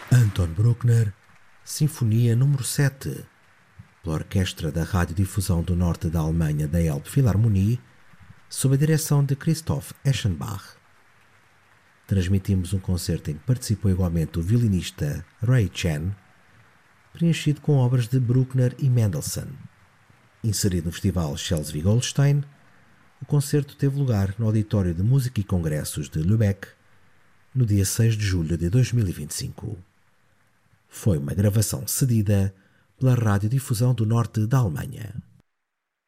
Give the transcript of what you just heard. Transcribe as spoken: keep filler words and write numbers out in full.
Anton Bruckner, Sinfonia número sete, pela Orquestra da Radiodifusão do Norte da Alemanha da Elbphilharmonie, sob a direção de Christoph Eschenbach. Transmitimos um concerto em que participou igualmente o violinista Ray Chen, preenchido com obras de Bruckner e Mendelssohn. Inserido no Festival Schleswig-Holstein, o concerto teve lugar no Auditório de Música e Congressos de Lübeck, no dia seis de julho de dois mil e vinte e cinco. Foi uma gravação cedida pela Radiodifusão do Norte da Alemanha.